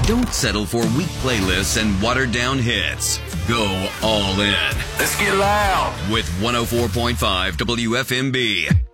Don't settle for weak playlists and watered-down hits. Go all in. Let's get loud With 104.5 WFMB.